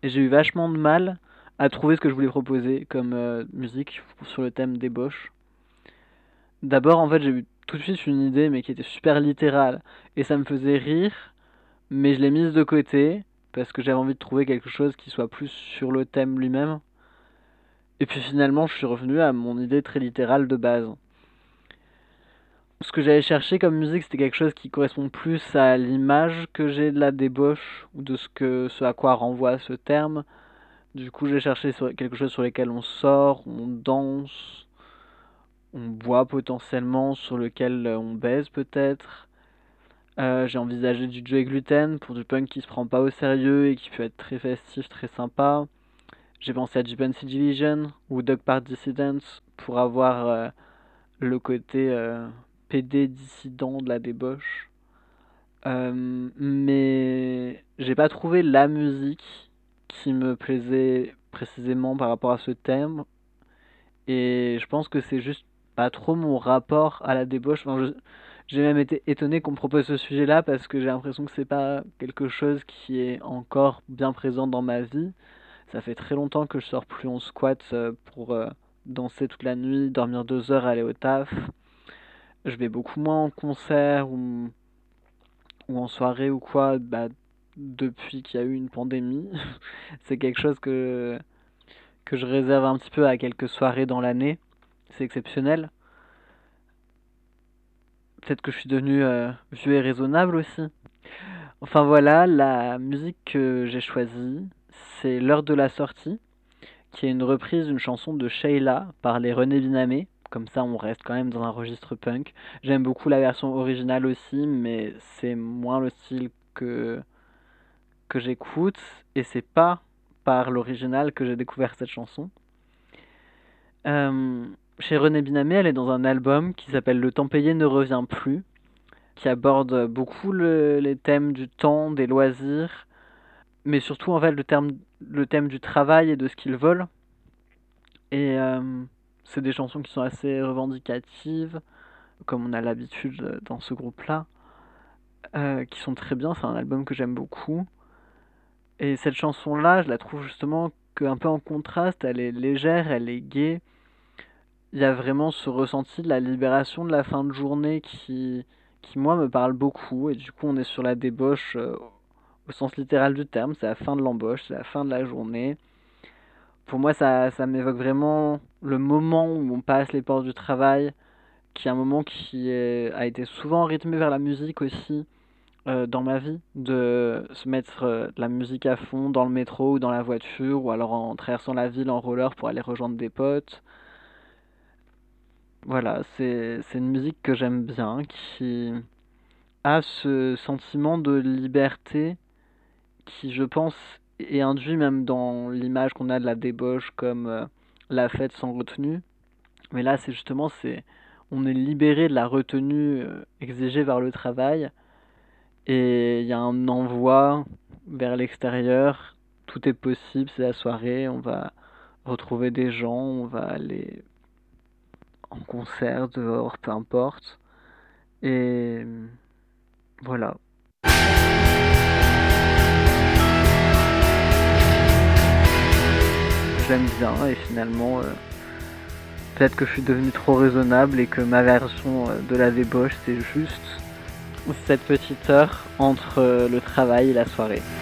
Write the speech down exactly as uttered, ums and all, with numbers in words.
et j'ai eu vachement de mal à trouver ce que je voulais proposer comme euh, musique sur le thème débauche. D'abord, en fait, j'ai eu tout de suite une idée, mais qui était super littérale, et ça me faisait rire, mais je l'ai mise de côté, parce que j'avais envie de trouver quelque chose qui soit plus sur le thème lui-même. Et puis finalement, je suis revenu à mon idée très littérale de base. Ce que j'avais cherché comme musique, c'était quelque chose qui correspond plus à l'image que j'ai de la débauche, ou de ce, que, ce à quoi renvoie ce terme. Du coup, j'ai cherché sur quelque chose sur lequel on sort, on danse, on boit potentiellement, sur lequel euh, on baise peut-être. Euh, j'ai envisagé du Joey Gluten pour du punk qui se prend pas au sérieux et qui peut être très festif, très sympa. J'ai pensé à Gypsy Division ou Dog Park Dissidents pour avoir euh, le côté euh, P D dissident de la débauche. Euh, mais j'ai pas trouvé la musique qui me plaisait précisément par rapport à ce thème. Et je pense que c'est juste pas trop mon rapport à la débauche. Enfin, je- j'ai même été étonné qu'on me propose ce sujet-là parce que j'ai l'impression que c'est pas quelque chose qui est encore bien présent dans ma vie. Ça fait très longtemps que je sors plus en squat euh, pour euh, danser toute la nuit, dormir deux heures, aller au taf. Je vais beaucoup moins en concert ou, ou en soirée ou quoi, bah, depuis qu'il y a eu une pandémie. C'est quelque chose que, que je réserve un petit peu à quelques soirées dans l'année. C'est exceptionnel. Peut-être que je suis devenu euh, vieux et raisonnable aussi. Enfin voilà, la musique que j'ai choisie, c'est L'heure de la sortie, qui est une reprise d'une chanson de Sheila par les René Binamé. Comme ça, on reste quand même dans un registre punk. J'aime beaucoup la version originale aussi, mais c'est moins le style que, que j'écoute. Et c'est pas par l'original que j'ai découvert cette chanson. Euh, Chez René Binamé, elle est dans un album qui s'appelle Le temps payé ne revient plus, qui aborde beaucoup le- les thèmes du temps, des loisirs, mais surtout en fait le, terme, le thème du travail et de ce qu'ils veulent. Et euh, c'est des chansons qui sont assez revendicatives, comme on a l'habitude euh, dans ce groupe-là, euh, qui sont très bien. C'est un album que j'aime beaucoup. Et cette chanson-là, je la trouve justement que un peu en contraste. Elle est légère, elle est gaie. Il y a vraiment ce ressenti de la libération de la fin de journée qui, qui moi, me parle beaucoup. Et du coup, on est sur la débauche euh, au sens littéral du terme. C'est la fin de l'embauche, c'est la fin de la journée. Pour moi, ça, ça m'évoque vraiment le moment où on passe les portes du travail, qui est un moment qui est- a été souvent rythmé vers la musique aussi euh, dans ma vie, de se mettre euh, de la musique à fond dans le métro ou dans la voiture, ou alors en traversant la ville en roller pour aller rejoindre des potes. Voilà, c'est c'est une musique que j'aime bien, qui a ce sentiment de liberté qui, je pense, est induit même dans l'image qu'on a de la débauche comme euh, la fête sans retenue. Mais là, c'est justement, c'est, on est libéré de la retenue euh, exigée vers le travail et il y a un envoi vers l'extérieur. Tout est possible, c'est la soirée, on va retrouver des gens, on va aller en concert, dehors, peu importe. Et voilà. J'aime bien et finalement, euh, peut-être que je suis devenu trop raisonnable et que ma version euh, de la débauche, c'est juste cette petite heure entre euh, le travail et la soirée.